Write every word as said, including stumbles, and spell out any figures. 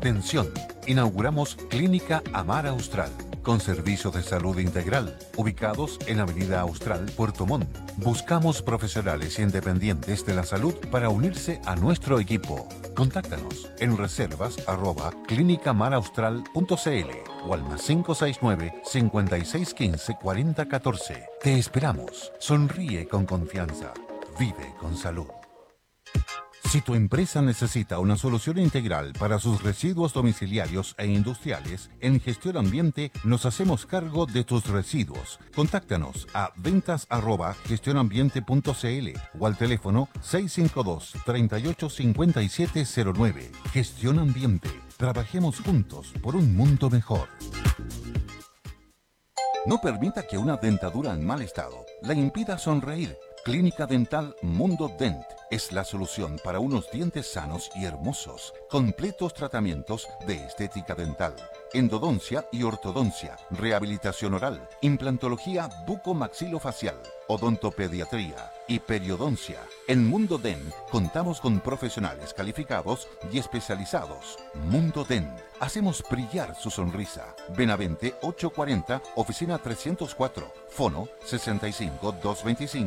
Atención, inauguramos Clínica Amar Austral, con servicios de salud integral, ubicados en Avenida Austral, Puerto Montt. Buscamos profesionales independientes de la salud para unirse a nuestro equipo. Contáctanos en reservas arroba clínicamaraustral punto cl o al más cinco seis nueve, cinco seis uno cinco, cuatro cero uno cuatro. Te esperamos. Sonríe con confianza. Vive con salud. Si tu empresa necesita una solución integral para sus residuos domiciliarios e industriales, en Gestión Ambiente nos hacemos cargo de tus residuos. Contáctanos a ventas arroba gestionambiente punto cl o al teléfono seis cinco dos, tres ocho cinco siete cero nueve. Gestión Ambiente. Trabajemos juntos por un mundo mejor. No permita que una dentadura en mal estado la impida sonreír. Clínica Dental Mundo Dent es la solución para unos dientes sanos y hermosos. Completos tratamientos de estética dental, endodoncia y ortodoncia, rehabilitación oral, implantología bucomaxilofacial, odontopediatría y periodoncia. En Mundo Dent contamos con profesionales calificados y especializados. Mundo Dent. Hacemos brillar su sonrisa. Benavente ochocientos cuarenta, oficina trescientos cuatro, fono sesenta y cinco, doscientos veinticinco.